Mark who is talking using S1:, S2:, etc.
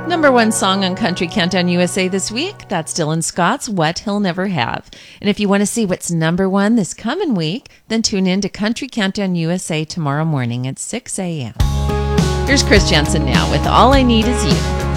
S1: Number one song on Country Countdown USA this week, that's Dylan Scott's What He'll Never Have. And if you want to see what's number one this coming week, then tune in to Country Countdown USA tomorrow morning at 6 a.m. Here's Chris Jensen now with All I Need Is You.